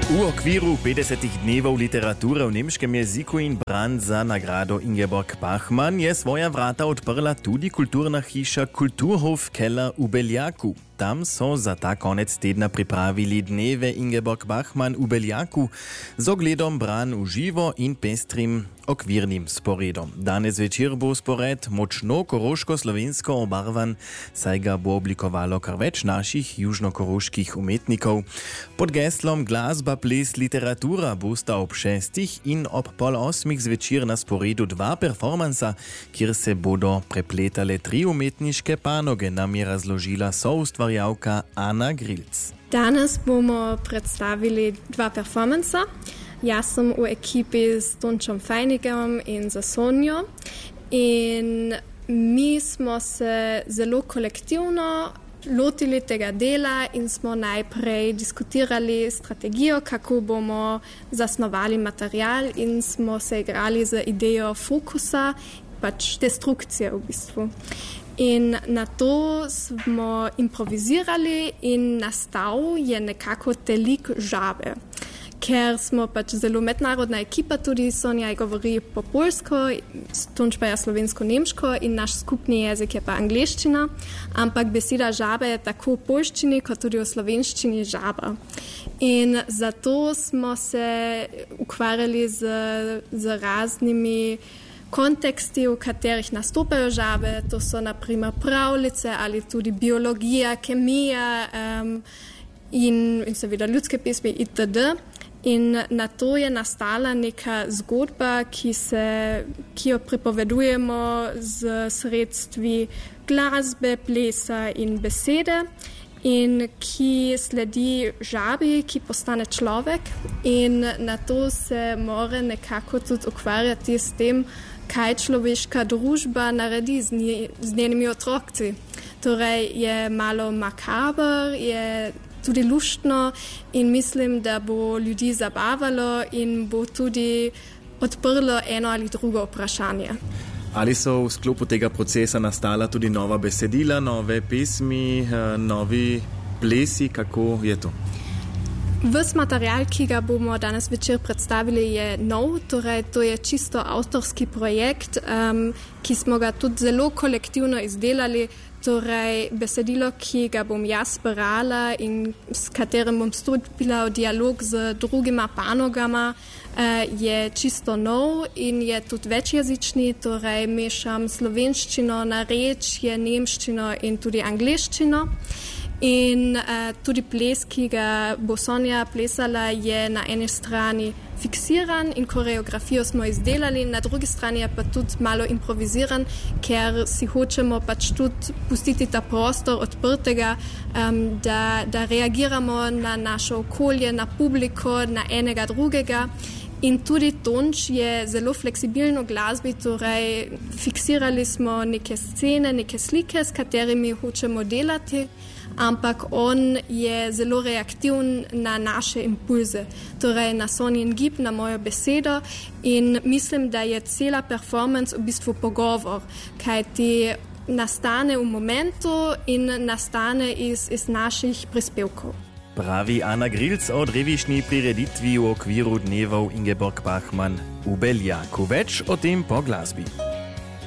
U okviru 50 dnevov literature v nemškem jeziku in bran za nagrado Ingeborg Bachmann je svoja vrata odprla tudi kulturna hiša Kulturhof Keller v Beljaku. Tam so za ta konec tedna pripravili dneve Ingeborg Bachmann v Beljaku z ogledom bran v živo in pestrim okvirnim sporedom. Danes večer bo spored močno koroško-slovensko obarvan, saj ga bo oblikovalo kar več naših južnokoroških umetnikov. Pod geslom Glasba, ples, literatura bosta ob 6 in ob 7:30 zvečer na sporedu dva performansa, kjer se bodo prepletale 3 umetniške panoge, nam je razložila soustvarjavka Ana Grilc. Danes bomo predstavili dva performansa. Jaz sem v ekipi s Tončom Fajnigom in za Sonjo in mi smo se zelo kolektivno lotili tega dela in smo najprej diskutirali strategijo, kako bomo zasnovali material in smo se igrali z idejo fokusa, pač destrukcije v bistvu. In na to smo improvizirali in nastal je nekako telik žabe. Ker smo pač zelo mednarodna ekipa, tudi Sonja govori po poljsko, Tonč pa je slovensko-nemško in naš skupni jezik je pa angleščina, ampak beseda žabe je tako v poljščini kot tudi v slovenščini žaba. In zato smo se ukvarjali z raznimi konteksti, v katerih nastopajo žabe, to so naprimer pravljice ali tudi biologija, kemija in seveda ljudske pesmi itd. In na to je nastala neka zgodba, ki jo pripovedujemo z sredstvi glasbe, plesa in besede in ki sledi žabi, ki postane človek in na to se mora nekako tudi ukvarjati s tem, kaj človeška družba naredi z njenimi otroci. Torej je malo makaber, je tudi luštno in mislim, da bo ljudi zabavalo in bo tudi odprlo eno ali drugo vprašanje. Ali so v sklopu tega procesa nastala tudi nova besedila, nove pesmi, novi plesi, kako je to? Ves material, ki ga bomo danes večer predstavili, je nov, torej to je čisto avtorski projekt, ki smo ga tudi zelo kolektivno izdelali. Torej, besedilo, ki ga bom jaz brala in s katerim bom stopila v dialog z drugima panogama, je čisto nov in je tudi večjezični, torej mešam slovenščino, narečje, nemščino in tudi angleščino. In tudi ples, ki ga bo Sonja plesala, je na eni strani fiksiran in koreografijo smo izdelali, na drugi strani je pa tudi malo improviziran, ker si hočemo pač tudi pustiti ta prostor odprtega, da reagiramo na naše okolje, na publiko, na enega drugega. In tudi Tonč je zelo fleksibilen v glasbi, torej fiksirali smo neke scene, neke slike, s katerimi hočemo delati, ampak on je zelo reaktiven na naše impulze, torej na Sonjin gib, na mojo besedo in mislim, da je cela performance v bistvu pogovor, kajti nastane v momentu in nastane iz naših prispevkov. Pravi Ana Grilc o drevišnji prireditvi v okviru dnevov Ingeborg Bachmann v Beljaku. Več o tem po glasbi.